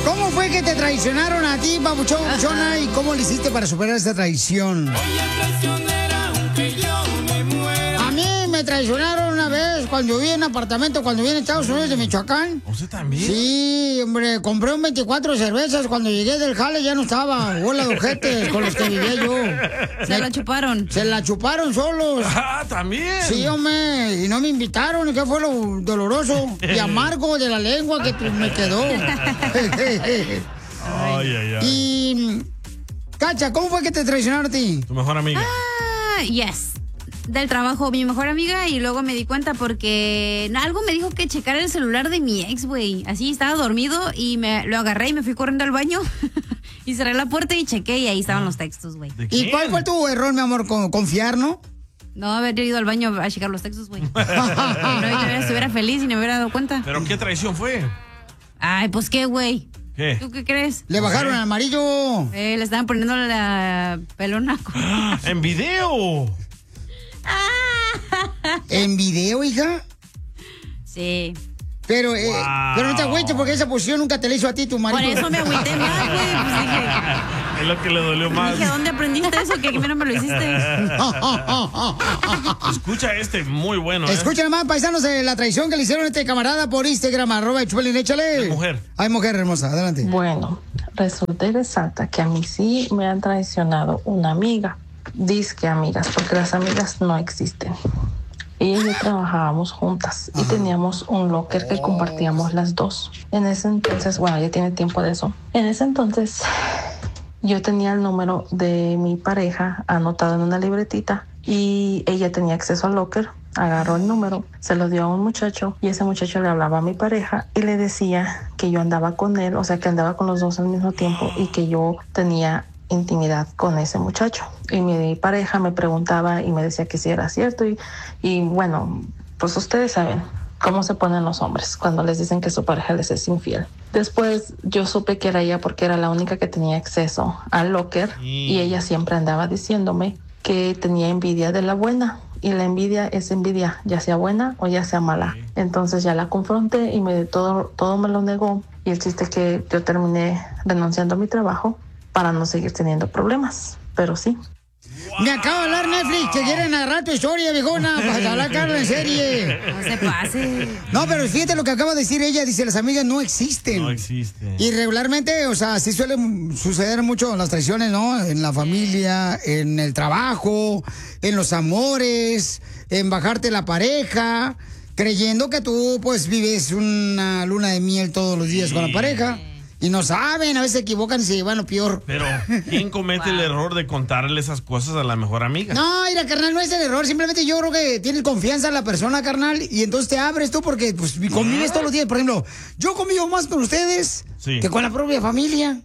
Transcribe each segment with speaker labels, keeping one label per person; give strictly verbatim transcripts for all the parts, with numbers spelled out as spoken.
Speaker 1: ¿Cómo fue que te traicionaron a ti, papuchona? ¿Y cómo le hiciste para superar esa traición?
Speaker 2: Oye, traicionera, aunque yo me muera.
Speaker 1: A mí me traicionaron una vez cuando viví en apartamento, cuando viví en Estados Unidos de Michoacán.
Speaker 3: ¿Usted también?
Speaker 1: Sí, hombre, compré un veinticuatro cervezas. Cuando llegué del jale ya no estaba. Bola de ojetes con los que vivía yo.
Speaker 4: Se la chuparon.
Speaker 1: Se la chuparon solos.
Speaker 3: Ah, ¿también?
Speaker 1: Sí, hombre, y no me invitaron. ¿Y qué fue lo doloroso y amargo de la lengua que me quedó?
Speaker 3: Ay, ay, ay.
Speaker 1: Y, Cacha, ¿cómo fue que te traicionaron a ti?
Speaker 3: Tu mejor amiga.
Speaker 4: Ah, yes. Del trabajo, mi mejor amiga, y luego me di cuenta porque algo me dijo que checar el celular de mi ex, güey. Así estaba dormido y me lo agarré y me fui corriendo al baño y cerré la puerta y chequé y ahí estaban los textos, güey.
Speaker 1: ¿Y cuál fue tu error, mi amor? ¿Con- ¿Confiar, no?
Speaker 4: No haber ido al baño a checar los textos, güey. No, yo estuviera feliz y no me hubiera dado cuenta.
Speaker 3: ¿Pero qué traición fue?
Speaker 4: Ay, pues qué, güey.
Speaker 3: ¿Qué?
Speaker 4: ¿Tú qué crees?
Speaker 1: Le bajaron al amarillo.
Speaker 4: Eh, le estaban poniendo la pelona.
Speaker 3: ¡En video!
Speaker 1: ¿En video, hija?
Speaker 4: Sí.
Speaker 1: Pero, eh,
Speaker 3: Wow.
Speaker 1: pero no te agüites porque esa posición nunca te la hizo a ti tu marido.
Speaker 4: Por eso me agüité más, güey. Pues dije,
Speaker 3: Es lo que le dolió más.
Speaker 4: dije, ¿dónde aprendiste eso? Que primero me lo hiciste.
Speaker 3: Escucha este, muy bueno, ¿eh?
Speaker 1: Escuchen más, paisanos, de la traición que le hicieron a este camarada por Instagram, arroba Chupelín, échale.
Speaker 3: Es mujer.
Speaker 1: Ay, mujer hermosa, adelante.
Speaker 5: Bueno, resulta y resalta que a mí sí me han traicionado una amiga. Disque amigas, porque las amigas no existen. Ella y yo trabajábamos juntas y teníamos un locker que compartíamos las dos. En ese entonces, bueno, ya tiene tiempo de eso. En ese entonces, yo tenía el número de mi pareja anotado en una libretita y ella tenía acceso al locker. Agarró el número, se lo dio a un muchacho y ese muchacho le hablaba a mi pareja y le decía que yo andaba con él, o sea, que andaba con los dos al mismo tiempo y que yo tenía intimidad con ese muchacho. Y mi pareja me preguntaba y me decía que sí era cierto y, y bueno, pues ustedes saben cómo se ponen los hombres cuando les dicen que su pareja les es infiel. Después yo supe que era ella porque era la única que tenía acceso al locker y ella siempre andaba diciéndome que tenía envidia de la buena. Y la envidia es envidia, ya sea buena o ya sea mala. Entonces ya la confronté y me, todo, todo me lo negó. Y el chiste es que yo terminé renunciando a mi trabajo para no seguir teniendo problemas. Pero sí.
Speaker 1: Me acaba de hablar Netflix que quieren agarrar tu historia, viejona, para la Carla en serie.
Speaker 4: No se pase.
Speaker 1: No, pero fíjate lo que acaba de decir ella. Dice, las amigas no existen.
Speaker 3: No existe.
Speaker 1: Y regularmente, o sea, sí suelen suceder mucho las traiciones, ¿no? En la familia, en el trabajo, en los amores, en bajarte la pareja, creyendo que tú, pues, vives una luna de miel todos los días con la pareja. Y no saben, a veces se equivocan y se llevan lo peor.
Speaker 3: Pero, ¿quién comete el error de contarle esas cosas a la mejor amiga?
Speaker 1: No, mira, carnal, no es el error. Simplemente yo creo que tienes confianza en la persona, carnal, y entonces te abres tú porque pues convives todos los días. Por ejemplo, yo convivo más con ustedes
Speaker 3: Sí.
Speaker 1: que con la propia familia.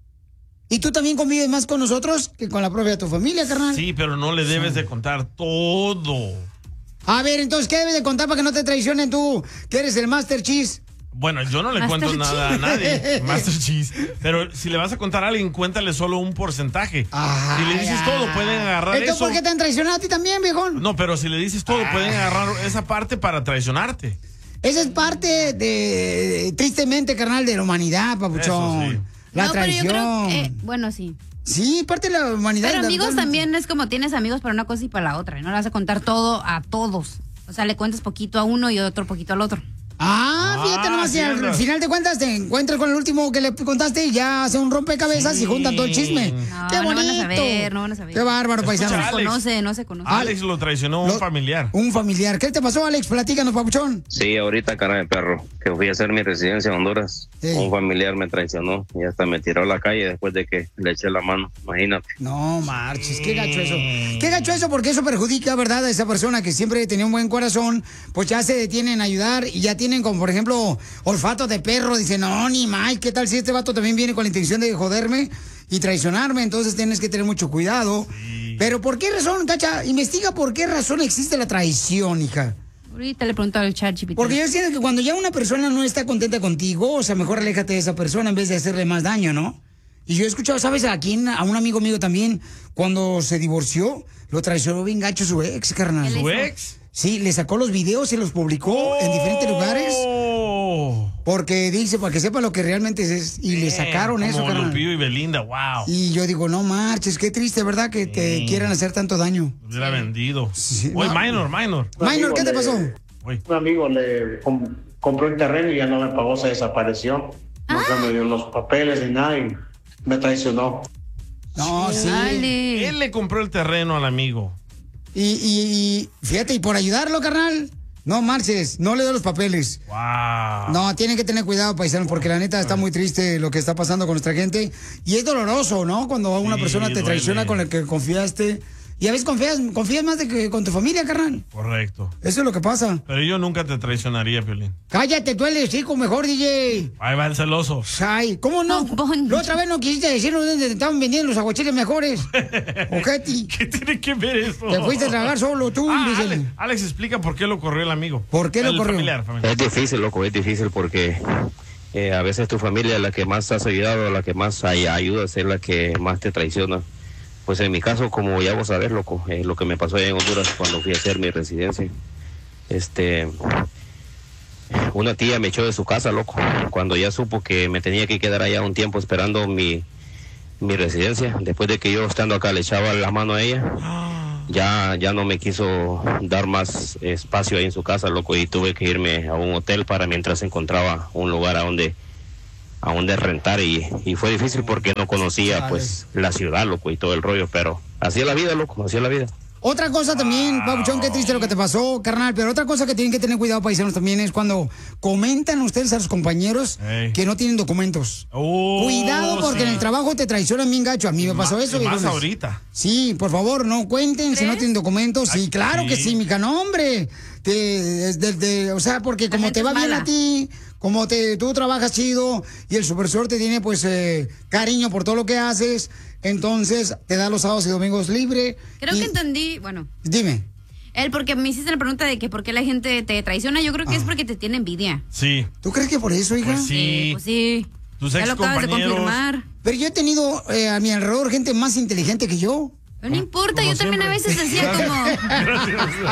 Speaker 1: Y tú también convives más con nosotros que con la propia tu familia, carnal.
Speaker 3: Sí, pero no le debes de contar todo.
Speaker 1: A ver, entonces, ¿qué debes de contar para que no te traicionen tú, que eres el Master Cheese?
Speaker 3: Bueno, yo no le
Speaker 4: Master
Speaker 3: cuento nada a
Speaker 4: Cheese.
Speaker 3: nadie, Master Cheese. Pero si le vas a contar a alguien, cuéntale solo un porcentaje.
Speaker 1: Ay,
Speaker 3: si le dices
Speaker 1: ay.
Speaker 3: todo, pueden agarrar
Speaker 1: Entonces,
Speaker 3: eso.
Speaker 1: ¿por qué te han traicionado a ti también, viejón?
Speaker 3: No, pero si le dices todo, pueden agarrar esa parte para traicionarte.
Speaker 1: Esa es parte de, tristemente, carnal, de la humanidad, papuchón.
Speaker 3: Eso sí.
Speaker 1: La
Speaker 4: no,
Speaker 1: traición.
Speaker 4: pero yo creo que, bueno, sí.
Speaker 1: Sí, parte de la humanidad.
Speaker 4: Pero amigos
Speaker 1: lamentablemente.
Speaker 4: también es como tienes amigos para una cosa y para la otra. Y no le vas a contar todo a todos. O sea, le cuentas poquito a uno y otro poquito al otro.
Speaker 1: Ah, fíjate
Speaker 3: Ah,
Speaker 1: nomás,
Speaker 3: sí,
Speaker 1: y al
Speaker 3: andas.
Speaker 1: final de cuentas te encuentras con el último que le contaste y ya hace un rompecabezas
Speaker 3: Sí.
Speaker 1: y juntan todo el chisme.
Speaker 4: No,
Speaker 1: ¡Qué
Speaker 4: no van a
Speaker 1: bonito!
Speaker 4: saber, no van a saber.
Speaker 1: ¡Qué bárbaro,
Speaker 3: Escucha,
Speaker 1: paisano!
Speaker 4: No se
Speaker 3: Alex.
Speaker 4: conoce, no se conoce.
Speaker 3: Alex lo traicionó
Speaker 1: Lo-
Speaker 3: un familiar.
Speaker 1: Un familiar. ¿Qué te pasó, Alex? Platícanos, papuchón.
Speaker 6: Sí, ahorita, cara de perro, que fui a hacer mi residencia en Honduras.
Speaker 1: Sí.
Speaker 6: Un familiar me traicionó y hasta me tiró a la calle después de que le eché la mano, imagínate.
Speaker 1: No marches, qué gacho eso. Qué gacho eso porque eso perjudica, ¿verdad? A esa persona que siempre tenía un buen corazón, pues ya se detienen a ayudar y ya tienen como, por ejemplo, olfato de perro. Dicen, no, ni más, ¿qué tal si este vato también viene con la intención de joderme y traicionarme? Entonces tienes que tener mucho cuidado. Pero ¿por qué razón, Cacha? Investiga por qué razón existe la traición, hija.
Speaker 4: Ahorita le pregunto al chat, Chipito.
Speaker 1: Porque yo siento que cuando ya una persona no está contenta contigo, o sea, mejor aléjate de esa persona en vez de hacerle más daño, ¿no? Y yo he escuchado, ¿sabes a quién? A un amigo mío también, cuando se divorció, lo traicionó bien gacho su ex, carnal.
Speaker 4: ¿Qué le
Speaker 3: ¿Su
Speaker 4: hizo?
Speaker 3: ex?
Speaker 1: Sí, le sacó los videos y los publicó en diferentes lugares.
Speaker 3: Oh.
Speaker 1: Porque dice, para que sepa lo que realmente es. Y le sacaron
Speaker 3: Eh,
Speaker 1: eso,
Speaker 3: como
Speaker 1: carnal.
Speaker 3: Lupillo y Belinda, wow.
Speaker 1: Y yo digo, no marches, qué triste, ¿verdad? Que te quieran hacer tanto daño.
Speaker 3: Lo hubiera vendido.
Speaker 1: Sí,
Speaker 3: Oye,
Speaker 1: no.
Speaker 3: minor, minor.
Speaker 1: Minor, ¿qué te pasó?
Speaker 3: Oye.
Speaker 7: Un amigo le com- compró el terreno y ya no me pagó, se desapareció. Nunca me dio los papeles ni nada y me traicionó.
Speaker 1: No, sí.
Speaker 4: Dale.
Speaker 3: Él le compró el terreno al amigo.
Speaker 1: Y, y, y fíjate, y por ayudarlo, carnal, no marches, no le doy los papeles.
Speaker 3: Wow.
Speaker 1: No, tienen que tener cuidado, paisanos, porque la neta está muy triste lo que está pasando con nuestra gente. Y es doloroso, ¿no? Cuando una
Speaker 3: Sí,
Speaker 1: persona te
Speaker 3: duele.
Speaker 1: traiciona con la que confiaste. Y a veces confías, confías más de que con tu familia, carnal.
Speaker 3: Correcto.
Speaker 1: Eso es lo que pasa.
Speaker 3: Pero yo nunca te traicionaría, Piolín.
Speaker 1: Cállate, tú eres chico, mejor, D J.
Speaker 3: Ahí va el celoso.
Speaker 1: Ay, ¿cómo no?
Speaker 4: No, Poncho.
Speaker 1: La otra vez no quisiste decirnos dónde te estaban vendiendo los aguachiles mejores. Ojeti.
Speaker 3: ¿Qué tiene que ver eso?
Speaker 1: Te fuiste a tragar solo tú,
Speaker 3: Ah,
Speaker 1: dice.
Speaker 3: Alex, Alex, explica por qué lo corrió el amigo.
Speaker 1: ¿Por qué lo
Speaker 3: El
Speaker 1: corrió?
Speaker 3: Familiar, familiar.
Speaker 6: Es difícil, loco, es difícil porque eh, a veces tu familia es la que más has ayudado, la que más ay- ayuda, es la que más te traiciona. Pues en mi caso, como ya vos sabés, loco, eh, lo que me pasó allá en Honduras cuando fui a hacer mi residencia. Este, una tía me echó de su casa, loco, cuando ya supo que me tenía que quedar allá un tiempo esperando mi, mi residencia. Después de que yo estando acá le echaba la mano a ella, ya, ya no me quiso dar más espacio ahí en su casa, loco, y tuve que irme a un hotel para mientras encontraba un lugar a donde, a donde rentar, y, y fue difícil porque no conocía pues la ciudad, loco, y todo el rollo, pero así es la vida, loco, así es la vida.
Speaker 1: Otra cosa también, Pabuchón, qué triste lo que te pasó, carnal, pero otra cosa que tienen que tener cuidado, paisanos, también es cuando comentan ustedes a los compañeros
Speaker 3: Ey.
Speaker 1: que no tienen documentos.
Speaker 3: Oh,
Speaker 1: Cuidado porque
Speaker 3: sí.
Speaker 1: en el trabajo te traicionan bien gacho. A mí me pasó
Speaker 3: Ma-
Speaker 1: eso.
Speaker 3: y más
Speaker 1: viejones.
Speaker 3: ahorita.
Speaker 1: Sí, por favor, no cuenten si no tienen documentos. Sí,
Speaker 3: Ay,
Speaker 1: claro que
Speaker 3: sí.
Speaker 1: sí, mija, no, hombre. Te, es de- de- o sea, porque
Speaker 4: La
Speaker 1: como
Speaker 4: gente
Speaker 1: te va
Speaker 4: es
Speaker 1: bien
Speaker 4: mala.
Speaker 1: a ti, como te, tú trabajas chido y el supervisor te tiene pues eh, cariño por todo lo que haces, entonces te da los sábados y domingos libre.
Speaker 4: Creo
Speaker 1: y-
Speaker 4: que entendí, bueno,
Speaker 1: Dime.
Speaker 4: él porque me hiciste la pregunta de que por qué la gente te traiciona, yo creo que es porque te tiene envidia.
Speaker 3: Sí.
Speaker 1: ¿Tú crees que por eso, hija?
Speaker 3: Pues sí.
Speaker 4: Pues sí.
Speaker 3: Tus
Speaker 4: Ya lo acabas de
Speaker 3: excompañeros.
Speaker 4: confirmar.
Speaker 1: Pero yo he tenido eh, a mi alrededor gente más inteligente que yo.
Speaker 4: Pero no importa,
Speaker 3: Como
Speaker 4: yo también a
Speaker 3: siempre.
Speaker 4: veces hacía como...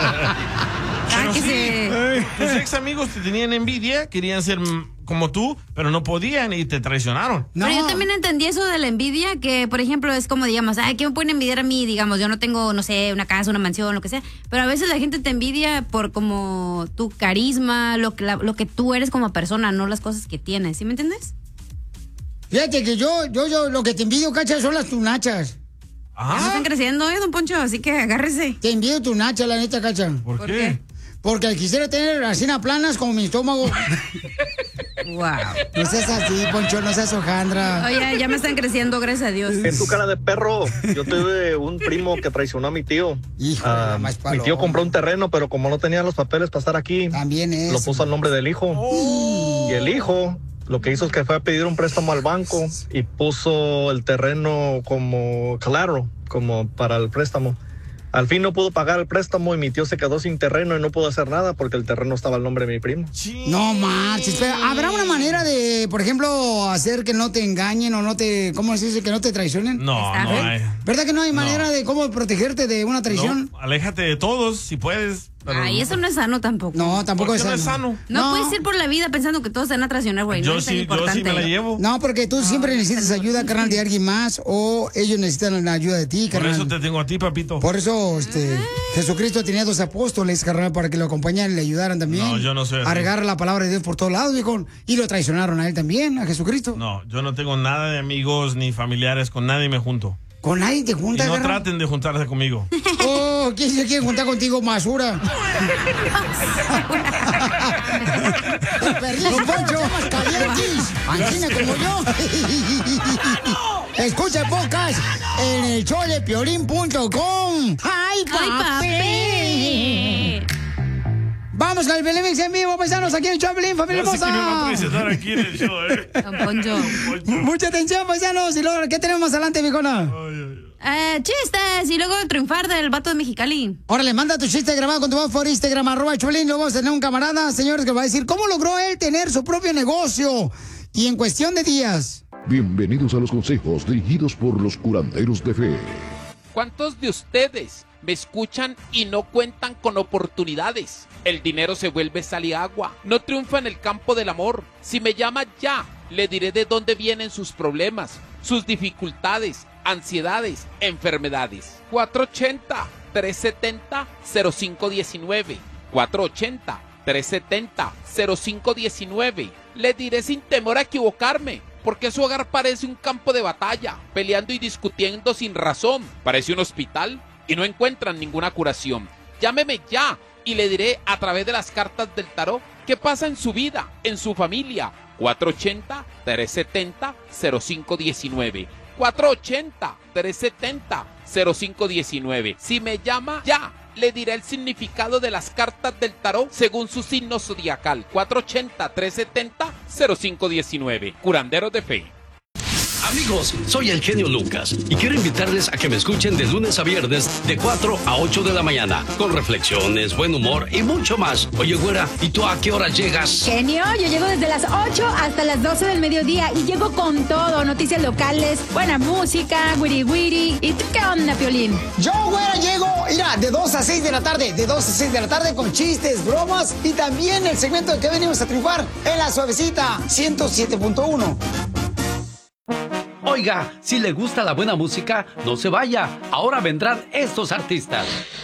Speaker 4: Ah,
Speaker 3: Pero
Speaker 4: que
Speaker 3: sí,
Speaker 4: se...
Speaker 3: tus ex amigos te tenían envidia, querían ser mm, como tú, pero no podían y te traicionaron.
Speaker 1: No.
Speaker 4: Pero yo también entendí eso de la envidia, que por ejemplo es como digamos, ay, ¿qué me pueden envidiar a mí? Digamos, yo no tengo, no sé, una casa, una mansión, lo que sea, pero a veces la gente te envidia por como tu carisma, lo que, la- lo que tú eres como persona, no las cosas que tienes, ¿sí me entiendes?
Speaker 1: Fíjate que yo, yo, yo, lo que te envidio, cacha, son las tunachas.
Speaker 4: Ya me
Speaker 3: Ah,
Speaker 4: están creciendo, ¿eh, don Poncho? Así que agárrese.
Speaker 1: Te envidio tu nacha, la neta, cacha.
Speaker 3: ¿por,
Speaker 4: ¿Por
Speaker 3: qué?
Speaker 4: qué?
Speaker 1: Porque quisiera tener así planas como mi estómago.
Speaker 4: Wow.
Speaker 1: No seas así, Poncho, no seas hojandra.
Speaker 4: Oye, ya me están creciendo, gracias a Dios.
Speaker 8: En tu cara de perro, yo tuve un primo que traicionó a mi tío.
Speaker 1: Hijo,
Speaker 8: Ah,
Speaker 1: más
Speaker 8: mi
Speaker 1: paloma.
Speaker 8: tío compró un terreno, pero como no tenía los papeles para estar aquí,
Speaker 1: También es.
Speaker 8: lo puso al nombre del hijo. Y el hijo lo que hizo es que fue a pedir un préstamo al banco y puso el terreno como collateral, como para el préstamo. Al fin no pudo pagar el préstamo y mi tío se quedó sin terreno y no pudo hacer nada porque el terreno estaba al nombre de mi primo.
Speaker 3: Sí.
Speaker 1: No marches, pero ¿habrá una manera de, por ejemplo, hacer que no te engañen o no te, ¿cómo se dice? Que no te traicionen?
Speaker 3: No,
Speaker 4: Está
Speaker 3: no
Speaker 4: bien.
Speaker 3: hay.
Speaker 1: ¿Verdad que no hay
Speaker 3: No.
Speaker 1: manera de cómo protegerte de una traición?
Speaker 3: No, aléjate de todos si puedes. Pero
Speaker 4: Ay, eso no es sano tampoco.
Speaker 1: No, tampoco
Speaker 3: ¿Por
Speaker 1: es
Speaker 3: qué no
Speaker 1: sano.
Speaker 3: es sano?
Speaker 4: No, puedes ir por la vida pensando que todos te van a traicionar, güey.
Speaker 3: Yo
Speaker 4: no es tan
Speaker 3: sí, yo
Speaker 4: importante.
Speaker 3: sí me la llevo.
Speaker 1: No, porque tú siempre necesitas ayuda, carnal, de alguien más o ellos necesitan la ayuda de ti,
Speaker 3: Por
Speaker 1: carnal.
Speaker 3: eso te tengo a ti, papito.
Speaker 1: Por eso, este, Jesucristo tenía dos apóstoles, carnal, para que lo acompañaran y le ayudaran también.
Speaker 3: No, yo no soy así.
Speaker 1: A regar la palabra de Dios por todos lados, viejo. Y lo traicionaron a él también, a Jesucristo.
Speaker 3: No, yo no tengo nada de amigos ni familiares, con nadie me junto.
Speaker 1: Con nadie te
Speaker 3: Y
Speaker 1: juntas,
Speaker 3: no
Speaker 1: carnal?
Speaker 3: traten de juntarse conmigo.
Speaker 1: Oh, ¿quién se quiere juntar contigo, Masura? El perrito, Poncho. Ancina como yo. Escucha podcast en el show de piolín punto com. ¡Ay, papi!
Speaker 4: ¡Ay, papi!
Speaker 1: Vamos con el Belemix en vivo, paisanos, aquí en el show de Piolín, familia
Speaker 3: Ya sé que me va a
Speaker 1: hermosa.
Speaker 3: traicionar aquí en el show, ¿eh?
Speaker 4: Don Poncho.
Speaker 1: Mucha atención, paisanos. Y luego, ¿qué tenemos más adelante, mijona?
Speaker 4: Eh, chistes y luego triunfar del vato de Mexicali.
Speaker 1: Órale, manda tu chiste grabado con tu voz por Instagram, arroba el Choplin. Luego vamos a tener un camarada, señores, que va a decir cómo logró él tener su propio negocio. Y en cuestión de días.
Speaker 9: Bienvenidos a los consejos dirigidos por los curanderos de fe.
Speaker 10: ¿Cuántos de ustedes
Speaker 9: Me escuchan y no cuentan con oportunidades. El dinero se vuelve sal y agua. No triunfa en el campo del amor. Si me llama ya, le diré de dónde vienen sus problemas, sus dificultades, ansiedades, enfermedades. cuatro ochenta, tres setenta, cero cinco diecinueve. cuatro ochenta, tres setenta, cero cinco diecinueve. Le diré sin temor a equivocarme, porque su hogar parece un campo de batalla, peleando y discutiendo sin razón. Parece un hospital y no encuentran ninguna curación. Llámeme ya y le diré a través de las cartas del tarot qué pasa en su vida, en su familia. cuatro ochenta, tres setenta, cero cinco diecinueve. cuatro ochenta, tres setenta, cero cinco diecinueve. Si me llama ya, le diré el significado de las cartas del tarot según su signo zodiacal. cuatro ochenta, tres setenta, cero cinco diecinueve. Curanderos de fe.
Speaker 10: Amigos, soy el genio Lucas y quiero invitarles a que me escuchen de lunes a viernes de cuatro a ocho de la mañana con reflexiones, buen humor y mucho más. Oye, güera, ¿y tú a qué hora llegas?
Speaker 11: Genio, yo llego desde las ocho hasta las doce del mediodía y llego con todo, noticias locales, buena música, wiri wiri. ¿Y tú qué onda, Piolín?
Speaker 1: Yo, güera, llego, mira, de dos a seis de la tarde, de dos a seis de la tarde con chistes, bromas y también el segmento de que venimos a triunfar en La Suavecita ciento siete punto uno.
Speaker 10: Oiga, si le gusta la buena música, no se vaya. Ahora vendrán estos artistas.